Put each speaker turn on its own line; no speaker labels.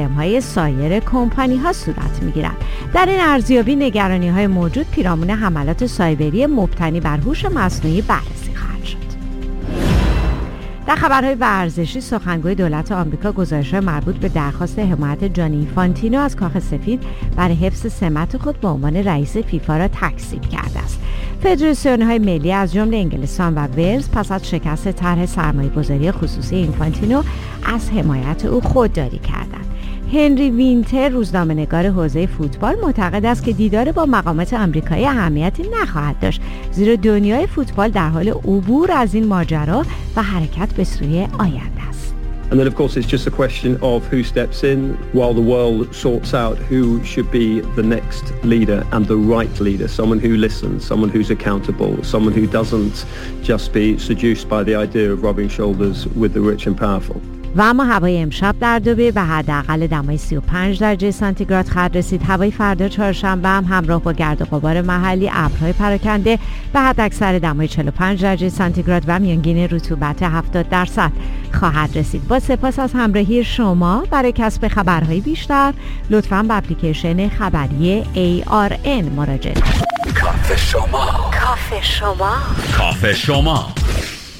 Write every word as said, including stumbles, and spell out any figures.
سیستم‌های سایر کمپانی‌ها صورت می‌گیرد. در این ارزیابی نگرانی‌های موجود پیرامون حملات سایبری مبتنی بر هوش مصنوعی بررسی خواهد شد. در خبرهای ورزشی، سخنگوی دولت آمریکا گزارش‌های مربوط به درخواست حمایت جانی اینفانتینو از کاخ سفید برای حفظ سمت خود به عنوان رئیس فیفا را تکذیب کرده است. فدراسیون‌های ملی از جمله انگلستان و ولز پس از شکست طرح سرمایه‌گذاری خصوصی اینفانتینو از حمایت او خودداری کردند. هنری وینتر، روزنامه‌نگار حوزه فوتبال، معتقد است که دیدار با مقامات آمریکایی اهمیتی نخواهد داشت، زیرا دنیای فوتبال در حال عبور از این ماجرا و حرکت به سوی آینده است.
And then of course it's just a question of who steps in while the world sorts out who should be the next leader and the right leader, someone who listens, someone who's accountable, someone who doesn't just be seduced by the idea of rubbing shoulders with the rich and powerful.
و اما هوای امشب در دبی به حداقل دمای سی و پنج درجه سانتیگراد خواهد رسید. هوای فردا چهارشنبه هم همراه با گرد و غبار محلی، ابرهای پراکنده به حداکثر دمای چهل و پنج درجه سانتیگراد و میانگین رطوبت هفتاد درصد خواهد رسید. با سپاس از همراهی شما. برای کسب خبرهای بیشتر لطفاً به اپلیکیشن خبری ای آر ان مراجعه کنید.
کافه شما،
کافه شما،
کافه شما.